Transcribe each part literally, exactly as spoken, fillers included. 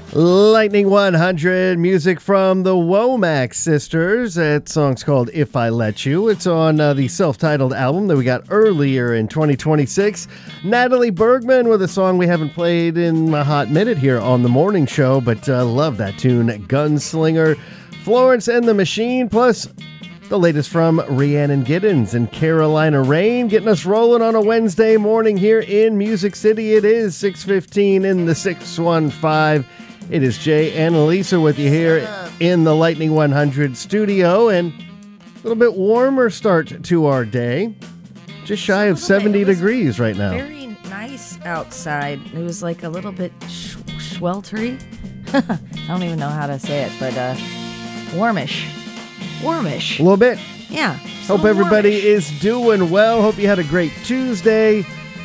Lightning one hundred, music from the Womack Sisters. That song's called If I Let You. It's on uh, the self-titled album that we got earlier in twenty twenty-six. Natalie Bergman with a song we haven't played in a hot minute here on the morning show, but uh, love that tune, Gunslinger. Florence and the Machine, plus the latest from Rhiannon Giddens and Carolina Rain, getting us rolling on a Wednesday morning here in Music City. It is six fifteen in the six one five. It is Jay and Elisa with you here in the Lightning one hundred studio, and a little bit warmer start to our day. Just shy of seventy degrees right now. Very nice outside. It was like a little bit sh- sweltery. I don't even know how to say it, but uh, warmish. Warmish. A little bit. Yeah. Hope everybody warmish. is doing well. Hope you had a great Tuesday,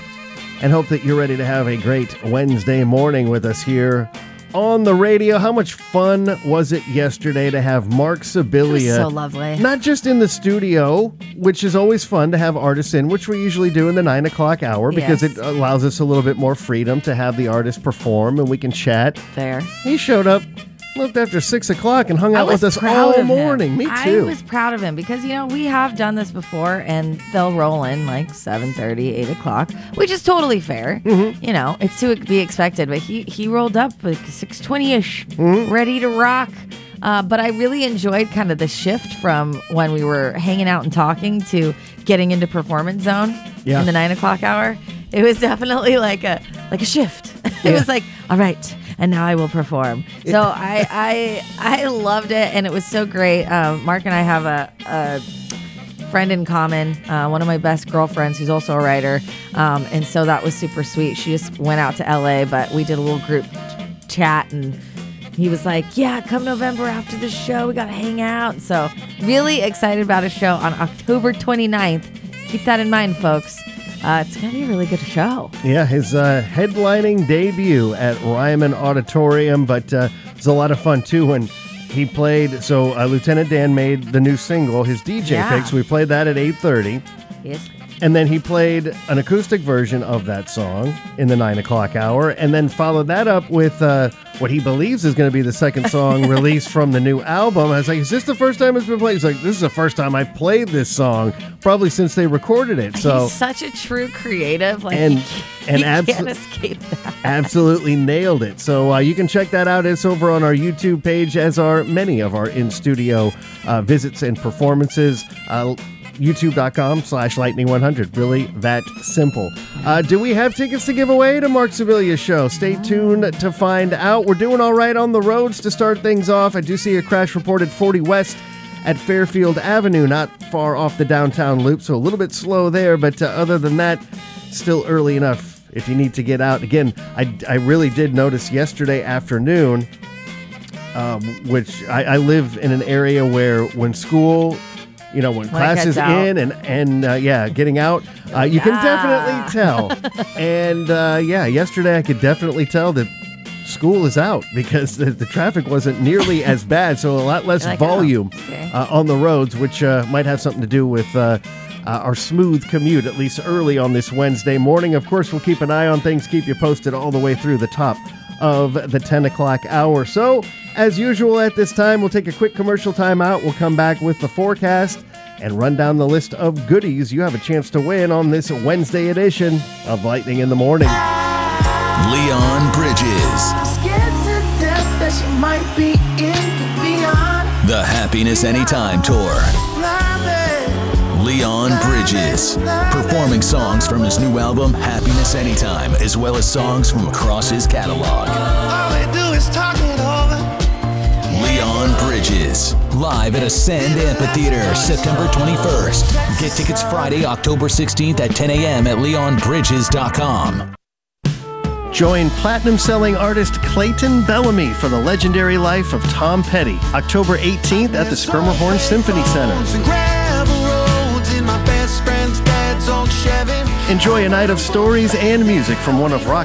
and hope that you're ready to have a great Wednesday morning with us here on the radio. How much fun was it yesterday to have Mark Sibilia? So lovely. Not just in the studio, which is always fun to have artists in, which we usually do in the nine o'clock hour because yes. it allows us a little bit more freedom to have the artist perform and we can chat. Fair. He showed up, looked after six o'clock and hung out with us all morning. Me too. I was proud of him because, you know, we have done this before and they'll roll in like seven thirty, eight o'clock, which is totally fair. Mm-hmm. You know, it's to be expected, but he, he rolled up like six twenty-ish, mm-hmm. ready to rock. Uh, but I really enjoyed kind of the shift from when we were hanging out and talking to getting into performance zone yeah. in the nine o'clock hour. It was definitely like a like a shift. It yeah. was like, all right, and now I will perform. So I I I loved it, and it was so great. Uh, Mark and I have a, a friend in common, uh, one of my best girlfriends who's also a writer, um, and so that was super sweet. She just went out to L A, but we did a little group chat, and he was like, yeah, come November after the show, we got to hang out. So really excited about a show on October twenty-ninth. Keep that in mind, folks. Uh, it's going to be a really good show. Yeah, his uh, headlining debut at Ryman Auditorium, but uh, it was a lot of fun, too, when he played. So uh, Lieutenant Dan made the new single, his D J yeah. picks. We played that at eight thirty. Yes. And then he played an acoustic version of that song in the nine o'clock hour, and then followed that up with uh, what he believes is going to be the second song released from the new album. I was like, is this the first time it's been played? He's like, this is the first time I played this song, probably since they recorded it. So he's such a true creative. Like, and, you can't, and you abso- can't escape that. Absolutely nailed it. So uh, you can check that out. It's over on our YouTube page, as are many of our in-studio uh, visits and performances. Uh, YouTube.com slash Lightning one hundred. Really that simple. Uh, do we have tickets to give away to Mark Sibilia's show? Stay tuned to find out. We're doing all right on the roads to start things off. I do see a crash report at forty West at Fairfield Avenue, not far off the downtown loop, so a little bit slow there, but uh, other than that, still early enough if you need to get out. Again, I, I really did notice yesterday afternoon, um, which I, I live in an area where when school... You know, when, when class is in and, and uh, yeah, getting out, uh, you yeah. can definitely tell. and, uh, yeah, yesterday I could definitely tell that school is out because the, the traffic wasn't nearly as bad, so a lot less like, volume oh, okay. uh, on the roads, which uh, might have something to do with uh, uh, our smooth commute, at least early on this Wednesday morning. Of course, we'll keep an eye on things, keep you posted all the way through the top of the ten o'clock hour. So, as usual at this time, we'll take a quick commercial time out. We'll come back with the forecast and run down the list of goodies you have a chance to win on this Wednesday edition of Lightning in the Morning. Leon Bridges. I'm scared to death that she might be in beyond. The Happiness Anytime Tour. Leon Bridges, performing songs from his new album, Happiness Anytime, as well as songs from across his catalog. All they do is talk it over. Leon Bridges, live at Ascend Amphitheater, September twenty-first. Get tickets Friday, October sixteenth at ten a.m. at leon bridges dot com. Join platinum-selling artist Clayton Bellamy for the legendary life of Tom Petty, October eighteenth at the Schermerhorn Symphony Center. Enjoy a night of stories and music from one of rock